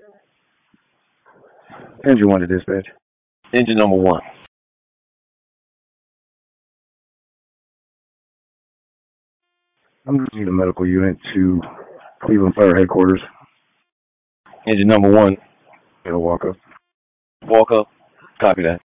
Engine 1 to dispatch. Engine number 1. I'm using the medical unit to Cleveland Fire Headquarters. Engine number 1. It'll walk up. Walk up. Copy that.